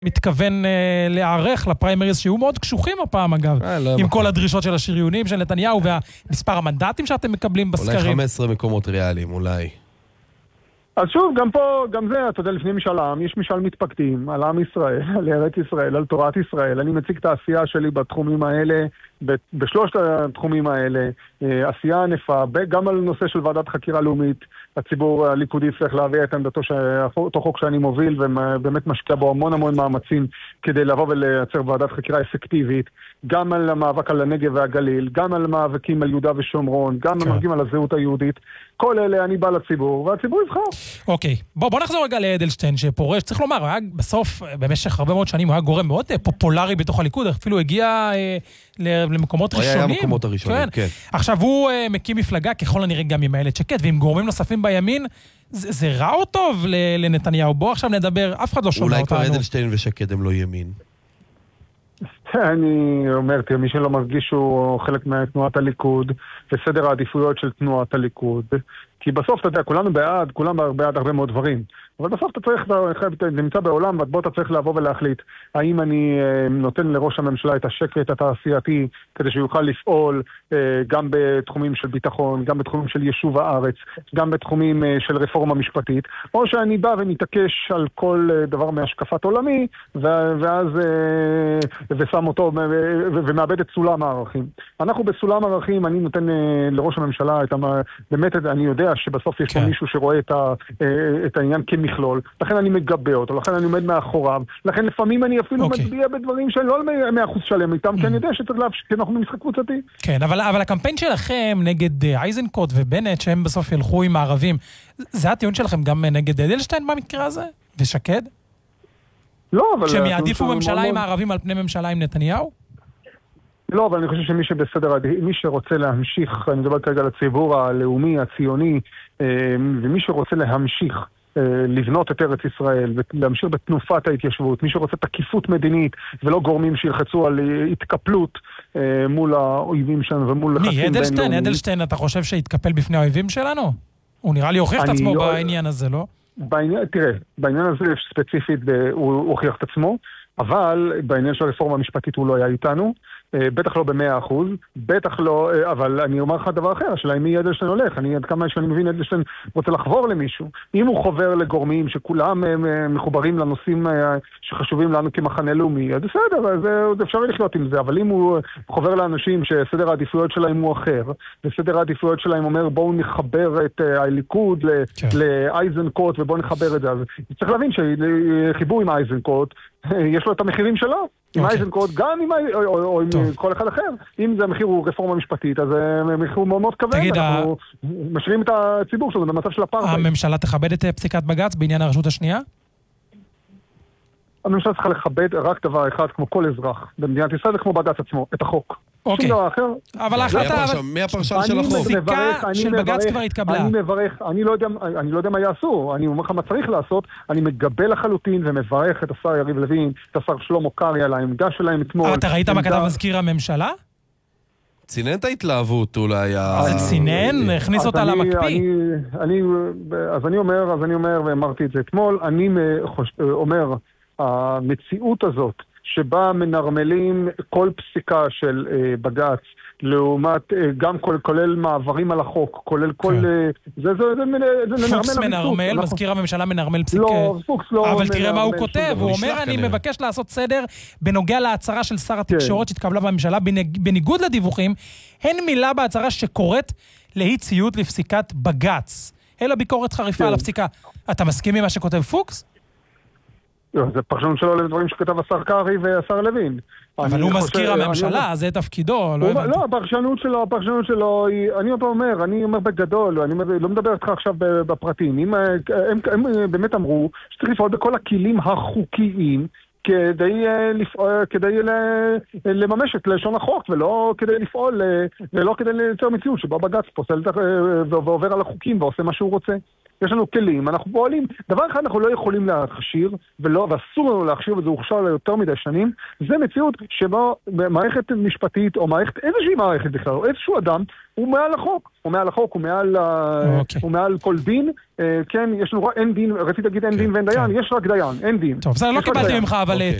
מתכוון להיערך לפריימריז שיהיו מאוד קשוחים הפעם אגב, עם כל הדרישות של השריונים של נתניהו והמספר המנדטים שאתם מקבלים בסקרים. אולי 15 מקומות ריאליים, אולי. אז שוב, גם פה, גם זה, אתה יודע, לפני משאל עם, יש משאל מתפקדים על עם ישראל, על ארץ ישראל, על תורת ישראל. אני מציג את העשייה שלי בתחומים האלה, בשלושת התחומים האלה, עשייה ענפה, גם על נושא של ועדת חקירה לאומית, הציבור הליכודי צריך להביא את עמדתו, אותו חוק שאני מוביל, ובאמת משקיע בו המון המון מאמצים כדי לבוא ולייצר ועדת חקירה אפקטיבית, גם על המאבק על הנגב והגליל, גם על מאבקים על יהודה ושומרון, גם מאבקים על הזהות היהודית. כל אלה אני בא לציבור, והציבור יבחר. אוקיי, בוא נחזור רגע לאדלשטיין שפורש. צריך לומר, היה בסוף, במשך הרבה מאוד שנים, הוא היה גורם מאוד פופולרי בתוך הליכוד, אפילו הגיע למקומות ראשונים. היה מקומות הראשונים, כן. עכשיו הוא מקים מפלגה, ככל הנראה גם עם איילת שקד, ועם גורמים נוספים בימין, זה רע או טוב לנתניהו? בוא עכשיו נדבר, אף אחד לא שומע אותנו. אולי כבר אדלשטיין ושקד הם לא ימין. אני אומר, מי שלא מרגיש שהוא חלק מתנועת הליכוד, בסדר העדיפויות של תנועת הליכוד, כי בסוף, אתה יודע, כולם בעד הרבה מאוד דברים. אבל בסוף אתה צריך, אתה נמצא בעולם, ובו אתה צריך לבוא ולהחליט, האם אני נותן לראש הממשלה את השקט התעשייתי, כדי שהוא יוכל לפעול גם בתחומים של ביטחון, גם בתחומים של יישוב הארץ, גם בתחומים של רפורמה משפטית, או שאני בא ומתעקש על כל דבר מהשקפת עולמי, ואז ושם אותו, ומאבד את סולם הערכים. אנחנו בסולם הערכים, אני נותן לראש הממשלה, באמת אני יודע שבסוף יש פה מישהו שרואה את העניין כמכלול, לכן אני מגבה אותו, לכן אני עומד מאחוריו, לכן לפעמים אני אפילו מצביע בדברים שלא על 100% שלם איתם, כי אני יודע שצריך להפשיט, כי אנחנו במשחק קבוצתי. כן, אבל הקמפיין שלכם נגד אייזנקוט ובנט, שהם בסוף ילכו עם הערבים, זה הטיעון שלכם גם נגד אדלשטיין במקרה הזה? ושקד? לא, אבל... שהם יעדיפו ממשלה עם הערבים על פני ממשלה עם נתניהו? לא, אבל אני חושב שמי שבסדר, מי שרוצה להמשיך, אני מדבר כרגע לציבור הלאומי, הציוני, ומי שרוצה להמשיך לבנות את ארץ ישראל ולהמשיך בתנופת ההתיישבות, מי שרוצה תקיפות מדינית ולא גורמים שילחצו על התקפלות מול האויבים שלנו ומול לחצים בינלאומיים. אדלשטיין, אתה חושב שהתקפל בפני האויבים שלנו? הוא נראה לי הוכיח את עצמו בעניין הזה, לא? תראה, בעניין הזה ספציפית הוא הוכיח את עצמו, אבל בעניין של הרפורמה המשפטית הוא לא היה איתנו, בטח לא ב100%, בטח לא, אבל אני אומר לך דבר אחר, השאלה אם מי אדלשטיין הולך, עד כמה שאני מבין אדלשטיין רוצה לחבור למישהו, אם הוא חובר לגורמים שכולם מחוברים לנושאים שחשובים לנו כמחנה לאומי, אז בסדר, אז אפשר לחיות עם זה, אבל אם הוא חובר לאנשים שסדר העדיפויות שלהם הוא אחר, וסדר העדיפויות שלהם אומר בואו נחבר את הליכוד לאייזנקוט ובואו נחבר את זה, אז צריך להבין שחיבור עם אייזנקוט יש לו את המחירים שלו, עם אייזנקוט, גם או עם כל אחד אחר. אם זה המחיר הוא רפורמה משפטית, אז המחיר הוא מאוד מאוד כבד. אנחנו משאירים את הציבור שלנו במצב של הפרטנר. הממשלה תכבד את פסיקת בג"ץ בעניין הרשות השנייה? הממשלה צריכה לכבד רק דבר אחד, כמו כל אזרח במדינת ישראל, וכמו בג"ץ עצמו, את החוק. אוקיי. שום דבר אחר. אבל ההחלטה... מי הפרשן של החוק? פסיקה של בג"ץ כבר התקבלה. אני לא יודע מה יעשו, אני אומר לך מה צריך לעשות, אני מגבה לחלוטין ומברך את השר יריב לוין, את השר שלמה קרעי על העמדה שלהם אתמול. אתה ראית מה כתב מזכיר הממשלה? צינן את ההתלהבות אולי. זה צינן? הכניס אותה למקפיא. אז אני אומר, ואמרתי את זה אתמול, אני אומר, המציאות הזאת, שבה מנרמלים כל פסיקה של בג"ץ, לעומת גם כולל מעברים על החוק, כולל כל... פוקס מנרמל, מזכיר הממשלה מנרמל פסיקה. לא, פוקס לא... אבל תראה מה הוא כותב, הוא אומר, אני מבקש לעשות סדר בנוגע להצהרה של שר התקשורת שהתקבלה בממשלה, בניגוד לדיווחים, אין מילה בהצהרה שקוראת לאי ציות לפסיקת בג"ץ, אלא ביקורת חריפה על הפסיקה. אתה מסכים עם מה שכותב פוקס? זה פרשנות שלו לדברים שכתב השר קרעי והשר לוין. אבל הוא מזכיר הממשלה, זה תפקידו, לא הבנתי. לא, הפרשנות שלו, אני אומר בגדול, אני לא מדבר איתך עכשיו בפרטים. הם באמת אמרו שצריך לפעול בכל הכלים החוקיים כדי לממש את לשון החוק, ולא כדי לפעול, ולא כדי לייצר מציאות שבה בג"ץ פוסל ועובר על החוקים ועושה מה שהוא רוצה. יש לנו כלים, אנחנו פועלים. דבר אחד אנחנו לא יכולים להכשיר, ואסור לנו להכשיר, וזה הוכשר ליותר מדי שנים, זה מציאות שבו מערכת משפטית, או איזושהי מערכת בכלל, או איזשהו אדם, הוא מעל החוק. הוא מעל החוק, הוא מעל כל דין. כן, יש לנו אין דין, רציתי להגיד אין דין ואין דיין, יש רק דיין, אין דין. טוב, בסדר, לא קיבלתי ממך, אבל